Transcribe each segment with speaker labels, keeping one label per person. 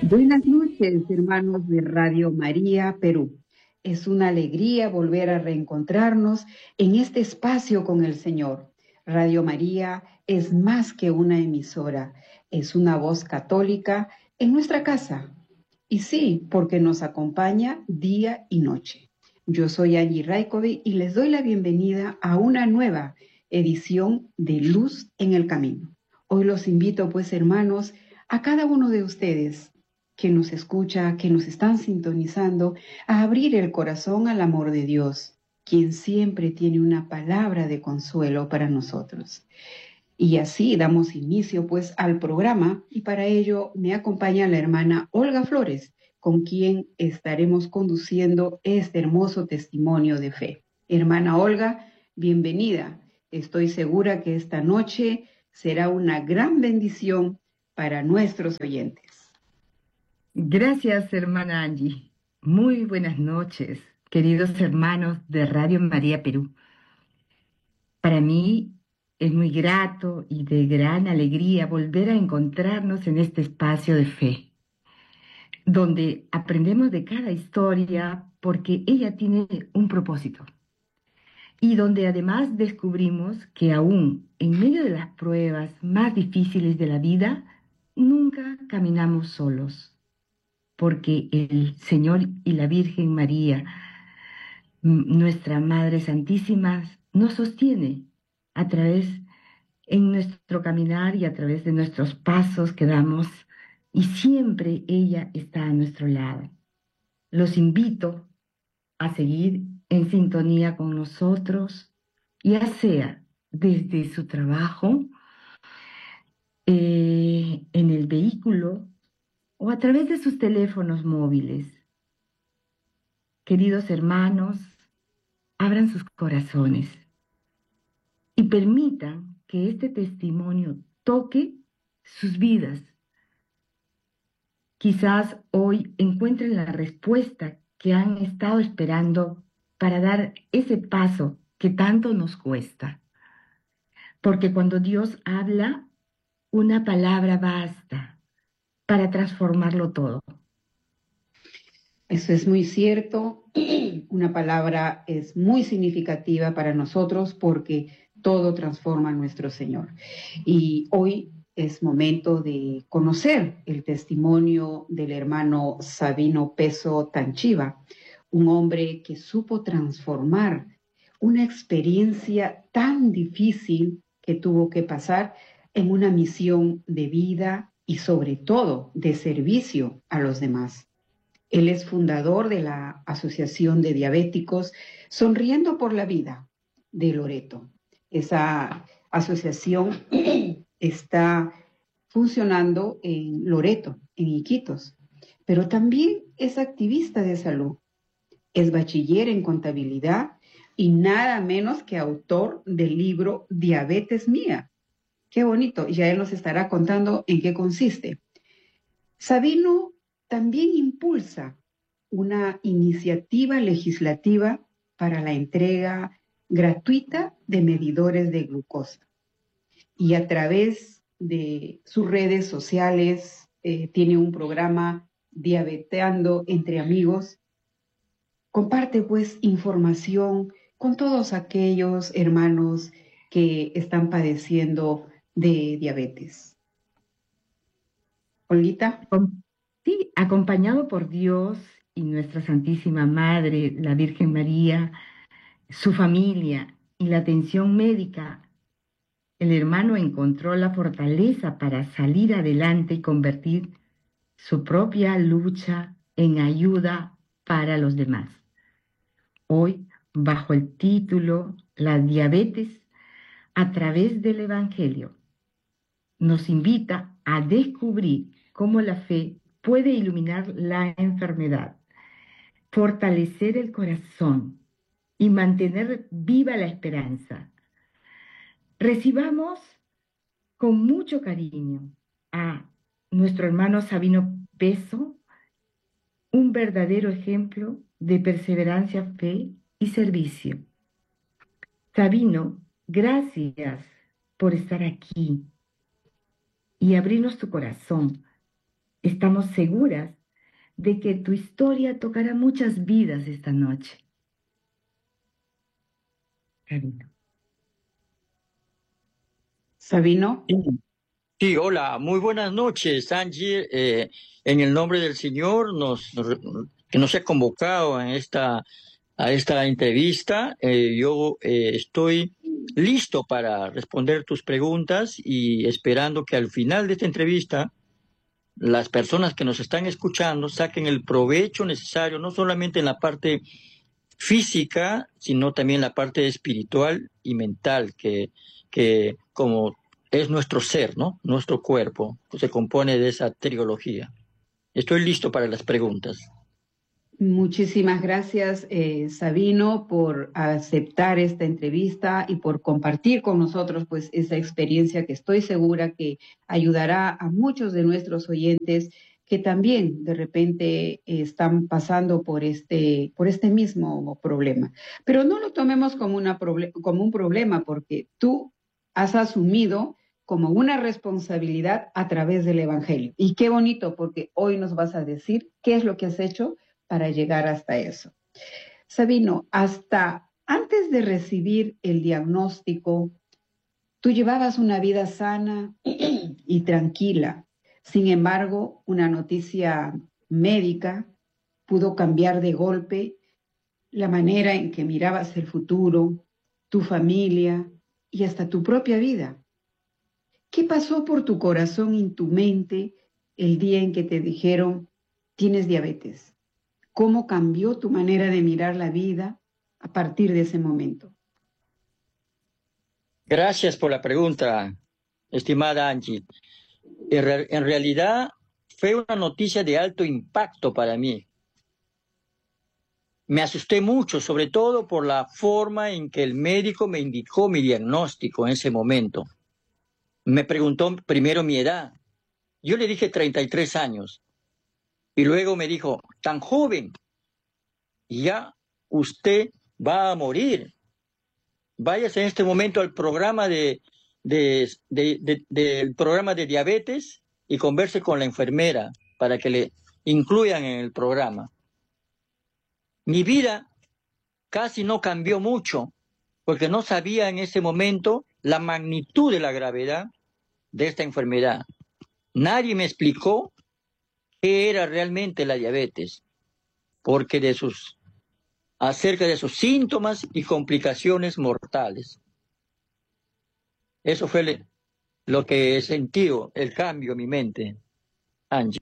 Speaker 1: Buenas noches, hermanos de Radio María Perú. Es una alegría volver a reencontrarnos en este espacio con el Señor. Radio María es más que una emisora, es una voz católica en nuestra casa. Y sí, porque nos acompaña día y noche. Yo soy Angie Raikovic y les doy la bienvenida a una nueva edición de Luz en el Camino. Hoy los invito, pues, hermanos, a cada uno de ustedes que nos escucha, que nos están sintonizando, a abrir el corazón al amor de Dios, quien siempre tiene una palabra de consuelo para nosotros. Y así damos inicio pues al programa y para ello me acompaña la hermana Olga Flores, con quien estaremos conduciendo este hermoso testimonio de fe. Hermana Olga, bienvenida. Estoy segura que esta noche será una gran bendición para nuestros oyentes.
Speaker 2: Gracias, hermana Angie. Muy buenas noches, queridos hermanos de Radio María Perú. Para mí es muy grato y de gran alegría volver a encontrarnos en este espacio de fe, donde aprendemos de cada historia porque ella tiene un propósito y donde además descubrimos que aún en medio de las pruebas más difíciles de la vida, nunca caminamos solos, porque el Señor y la Virgen María, nuestra Madre Santísima, nos sostiene a través en nuestro caminar y a través de nuestros pasos que damos, y siempre ella está a nuestro lado. Los invito a seguir en sintonía con nosotros, ya sea desde su trabajo, en el vehículo o a través de sus teléfonos móviles. Queridos hermanos, abran sus corazones y permitan que este testimonio toque sus vidas. Quizás hoy encuentren la respuesta que han estado esperando para dar ese paso que tanto nos cuesta. Porque cuando Dios habla, una palabra basta para transformarlo todo.
Speaker 1: Eso es muy cierto. Una palabra es muy significativa para nosotros porque todo transforma a nuestro Señor. Y hoy es momento de conocer el testimonio del hermano Sabino Peso Tanchiva, un hombre que supo transformar una experiencia tan difícil que tuvo que pasar en una misión de vida y sobre todo de servicio a los demás. Él es fundador de la Asociación de Diabéticos Sonriendo por la Vida de Loreto. Esa asociación está funcionando en Loreto, en Iquitos, pero también es activista de salud. Es bachiller en contabilidad y nada menos que autor del libro Diabetes Mía. Qué bonito, ya él nos estará contando en qué consiste. Sabino también impulsa una iniciativa legislativa para la entrega gratuita de medidores de glucosa. Y a través de sus redes sociales tiene un programa Diabeteando entre Amigos. Comparte pues información con todos aquellos hermanos que están padeciendo de diabetes. Olguita.
Speaker 2: Sí, acompañado por Dios y nuestra Santísima Madre, la Virgen María, su familia y la atención médica, el hermano encontró la fortaleza para salir adelante y convertir su propia lucha en ayuda para los demás. Hoy, bajo el título La diabetes a través del Evangelio, nos invita a descubrir cómo la fe puede iluminar la enfermedad, fortalecer el corazón y mantener viva la esperanza. Recibamos con mucho cariño a nuestro hermano Sabino Peso, un verdadero ejemplo de perseverancia, fe y servicio. Sabino, gracias por estar aquí y abrirnos tu corazón estamos seguras de que tu historia tocará muchas vidas esta noche. Sabino.
Speaker 1: Sabino.
Speaker 3: Sí, hola, muy buenas noches, Angie. En el nombre del Señor, que nos ha convocado a esta entrevista. Yo estoy listo para responder tus preguntas y esperando que al final de esta entrevista las personas que nos están escuchando saquen el provecho necesario, no solamente en la parte física, sino también la parte espiritual y mental, que como es nuestro ser, ¿no? Nuestro cuerpo, que se compone de esa trilogía. Estoy listo para las preguntas.
Speaker 1: Muchísimas gracias, Sabino, por aceptar esta entrevista y por compartir con nosotros pues esa experiencia que estoy segura que ayudará a muchos de nuestros oyentes que también de repente están pasando por este mismo problema. Pero no lo tomemos como como un problema, porque tú has asumido como una responsabilidad a través del Evangelio. Y qué bonito, porque hoy nos vas a decir qué es lo que has hecho para llegar hasta eso. Sabino, hasta antes de recibir el diagnóstico, tú llevabas una vida sana y tranquila. Sin embargo, una noticia médica pudo cambiar de golpe la manera en que mirabas el futuro, tu familia y hasta tu propia vida. ¿Qué pasó por tu corazón y tu mente el día en que te dijeron tienes diabetes? ¿Cómo cambió tu manera de mirar la vida a partir de ese momento?
Speaker 3: Gracias por la pregunta, estimada Angie. En realidad fue una noticia de alto impacto para mí. Me asusté mucho, sobre todo por la forma en que el médico me indicó mi diagnóstico en ese momento. Me preguntó primero mi edad. Yo le dije 33 años. Y luego me dijo, tan joven, ya usted va a morir. Váyase en este momento al programa del programa de diabetes y converse con la enfermera para que le incluyan en el programa. Mi vida casi no cambió mucho, porque no sabía en ese momento la magnitud de la gravedad de esta enfermedad. Nadie me explicó qué era realmente la diabetes, porque acerca de sus síntomas y complicaciones mortales. Eso fue lo que he sentido, el cambio en mi mente, Angie.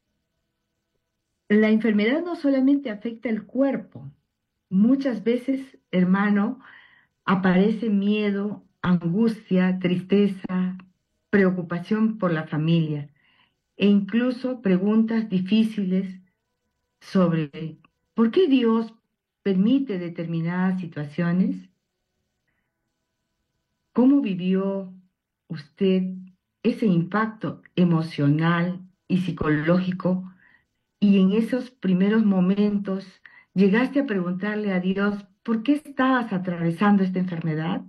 Speaker 2: La enfermedad no solamente afecta el cuerpo. Muchas veces, hermano, aparece miedo, angustia, tristeza, preocupación por la familia e incluso preguntas difíciles sobre por qué Dios permite determinadas situaciones. ¿Cómo vivió usted ese impacto emocional y psicológico? Y en esos primeros momentos, ¿llegaste a preguntarle a Dios por qué estabas atravesando esta enfermedad?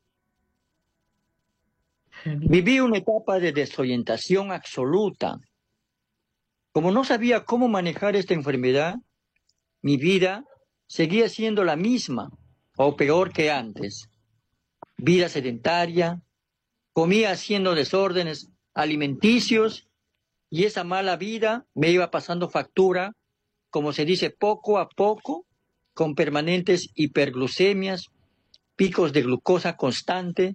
Speaker 3: Viví una etapa de desorientación absoluta. Como no sabía cómo manejar esta enfermedad, mi vida seguía siendo la misma o peor que antes. Vida sedentaria, comía haciendo desórdenes alimenticios y esa mala vida me iba pasando factura, como se dice, poco a poco, con permanentes hiperglucemias, picos de glucosa constante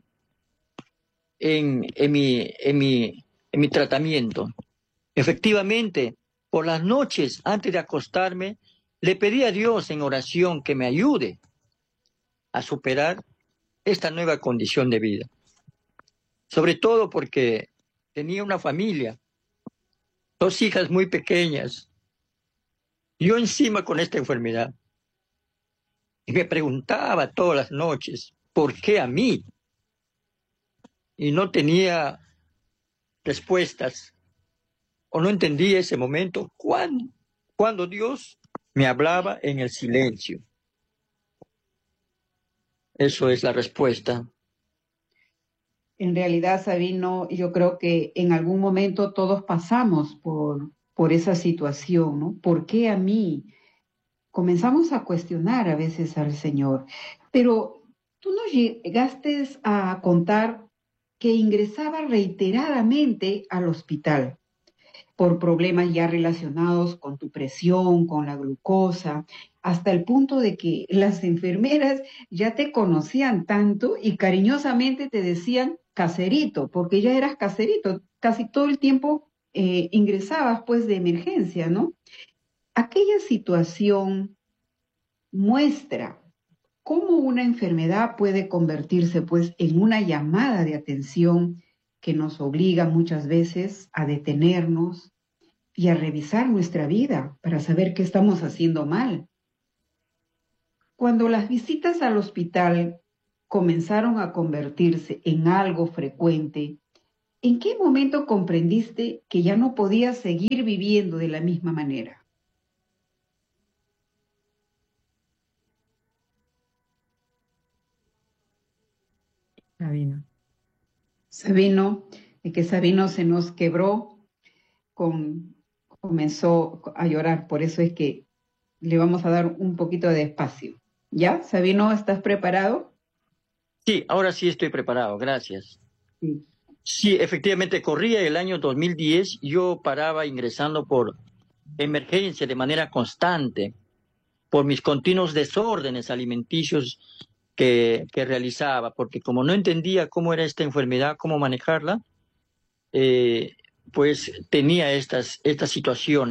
Speaker 3: en mi tratamiento. Efectivamente, por las noches antes de acostarme, le pedí a Dios en oración que me ayude a superar esta nueva condición de vida. Sobre todo porque tenía una familia, 2 hijas muy pequeñas, yo encima con esta enfermedad. Y me preguntaba todas las noches, ¿por qué a mí? Y no tenía respuestas, o no entendía ese momento cuando Dios me hablaba en el silencio. Eso es la respuesta.
Speaker 1: En realidad, Sabino, yo creo que en algún momento todos pasamos por por esa situación, ¿no? ¿Por qué a mí? Comenzamos a cuestionar a veces al Señor, pero tú nos llegaste a contar que ingresaba reiteradamente al hospital por problemas ya relacionados con tu presión, con la glucosa, hasta el punto de que las enfermeras ya te conocían tanto y cariñosamente te decían caserito, porque ya eras caserito, casi todo el tiempo ingresabas pues de emergencia, ¿no? Aquella situación muestra cómo una enfermedad puede convertirse pues en una llamada de atención que nos obliga muchas veces a detenernos y a revisar nuestra vida para saber qué estamos haciendo mal. Cuando las visitas al hospital comenzaron a convertirse en algo frecuente, ¿en qué momento comprendiste que ya no podías seguir viviendo de la misma manera?
Speaker 2: Sabino.
Speaker 1: Sabino, de que Sabino se nos quebró, comenzó a llorar, por eso es que le vamos a dar un poquito de espacio. ¿Ya? Sabino, ¿estás preparado?
Speaker 3: Sí, ahora sí estoy preparado, gracias.
Speaker 1: Sí.
Speaker 3: Sí, efectivamente, corría el año 2010, yo paraba ingresando por emergencia de manera constante, por mis continuos desórdenes alimenticios que realizaba, porque como no entendía cómo era esta enfermedad, cómo manejarla, pues tenía estas situaciones.